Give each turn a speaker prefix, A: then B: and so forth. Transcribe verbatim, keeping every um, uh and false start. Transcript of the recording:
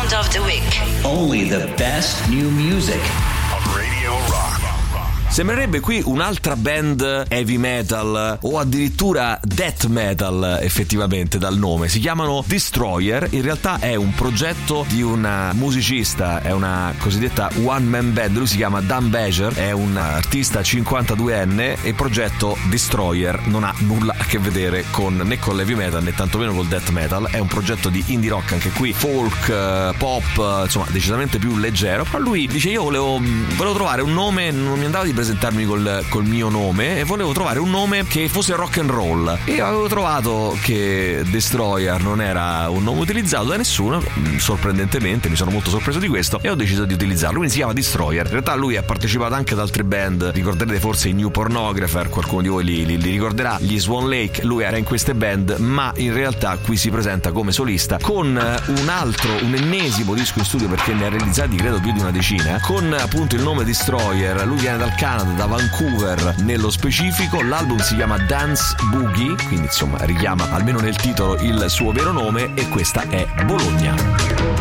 A: Sound of the Week.
B: Only the best new music.
C: Radio Rock.
D: Sembrerebbe qui un'altra band heavy metal o addirittura death metal, effettivamente dal nome. Si chiamano Destroyer. In realtà è un progetto di un musicista, è una cosiddetta one man band. Lui si chiama Dan Bejer, è un artista cinquantaduenne e il progetto Destroyer non ha nulla a che vedere con né con l'heavy metal né tantomeno col death metal. È un progetto di indie rock, anche qui folk, pop, insomma decisamente più leggero. Però lui dice: io volevo, volevo trovare un nome, non mi andava di presentarmi col, col mio nome, e volevo trovare un nome che fosse rock and roll, e avevo trovato che Destroyer non era un nome utilizzato da nessuno. Sorprendentemente mi sono molto sorpreso di questo e ho deciso di utilizzarlo. Quindi si chiama Destroyer. In realtà lui ha partecipato anche ad altre band, ricorderete forse i New Pornographer, qualcuno di voi li, li, li ricorderà, gli Swan Lake. Lui era in queste band, ma in realtà qui si presenta come solista con un altro, un ennesimo disco in studio, perché ne ha realizzati credo più di una decina, con appunto il nome Destroyer. Lui viene dal Canada, da Vancouver nello specifico. L'album si chiama Dance Boogie, quindi insomma richiama almeno nel titolo il suo vero nome, e questa è Bologna.